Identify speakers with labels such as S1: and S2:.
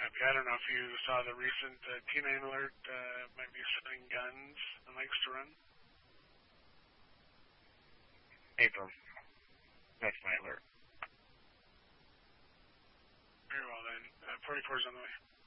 S1: happy. I don't know if you saw the recent T9 alert. Might be selling guns and likes to run.
S2: April. That's my alert.
S1: Very well then. 44's on the way.